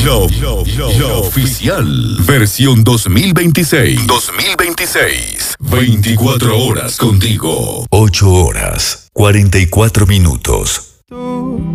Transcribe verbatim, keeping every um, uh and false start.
Yo, yo, yo, yo oficial. Versión dos mil veintiséis. dos mil veintiséis. veinticuatro horas contigo. ocho horas, cuarenta y cuatro minutos.